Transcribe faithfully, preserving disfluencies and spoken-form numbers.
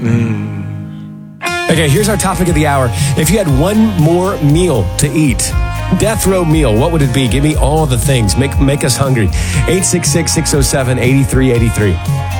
Okay, here's our topic of the hour. If you had one more meal to eat, death row meal, what would it be? Give me all the things. Make make us hungry. eight six six, six oh seven, eight three eight three.